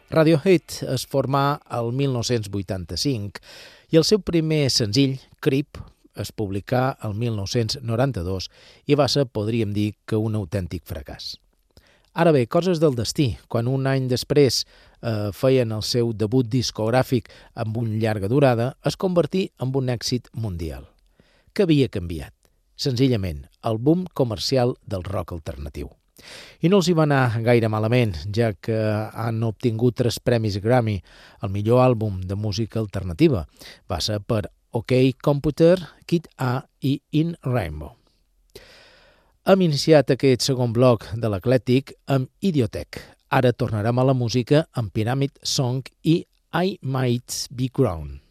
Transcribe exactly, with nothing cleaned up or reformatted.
Radiohead es formà el mil nou-cents vuitanta-cinc i el seu primer senzill, Creep, es publicà el mil nou-cents noranta-dos i va ser, podríem dir, que un autèntic fracàs. Ara bé, coses del destí, quan un any després eh, feien el seu debut discogràfic amb una llarga durada, es convertí en un èxit mundial. Què havia canviat? Senzillament, el boom comercial del rock alternatiu. I no els hi va anar gaire malament, ja que han obtingut tres premis Grammy al millor àlbum de música alternativa. Va ser per OK Computer, Kid A i In Rainbow. Hem iniciat aquest segon bloc de l'Eclèctic amb Idioteque. Ara tornarem a la música amb Pyramid Song i I Might Be Grown.